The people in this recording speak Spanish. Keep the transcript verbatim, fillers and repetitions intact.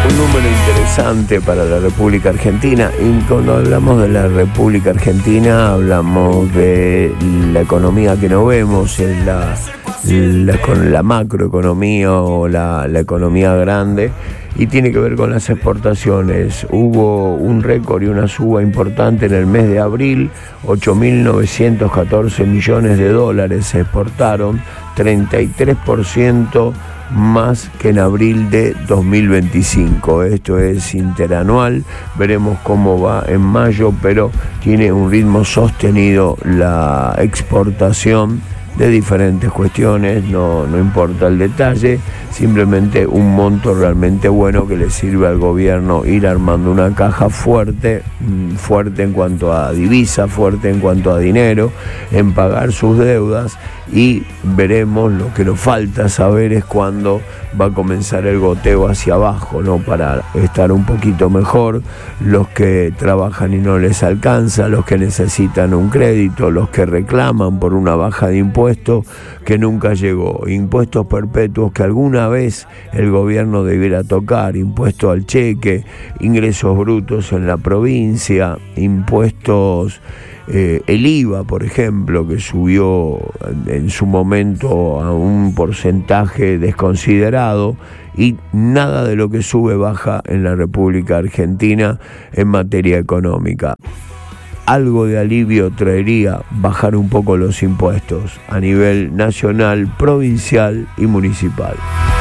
Un número interesante para la República Argentina, y cuando hablamos de la República Argentina hablamos de la economía que no vemos, en la, la, con la macroeconomía o la, la economía grande, y tiene que ver con las exportaciones. Hubo un récord y una suba importante en el mes de abril, ocho mil novecientos catorce millones de dólares se exportaron, treinta y tres por ciento más que en abril de dos mil veinticinco. Esto es interanual, veremos cómo va en mayo, pero tiene un ritmo sostenido la exportación de diferentes cuestiones, no, no importa el detalle, simplemente un monto realmente bueno que le sirve al gobierno ir armando una caja fuerte, fuerte en cuanto a divisa, fuerte en cuanto a dinero, en pagar sus deudas, y veremos. Lo que nos falta saber es cuándo va a comenzar el goteo hacia abajo, ¿no? Para estar un poquito mejor, los que trabajan y no les alcanza, los que necesitan un crédito, los que reclaman por una baja de impuestos que nunca llegó, impuestos perpetuos que alguna vez el gobierno debiera tocar, impuesto al cheque, ingresos brutos en la provincia, impuestos, eh, el I V A, por ejemplo, que subió en su momento a un porcentaje desconsiderado, y nada de lo que sube baja en la República Argentina en materia económica. Algo de alivio traería bajar un poco los impuestos a nivel nacional, provincial y municipal.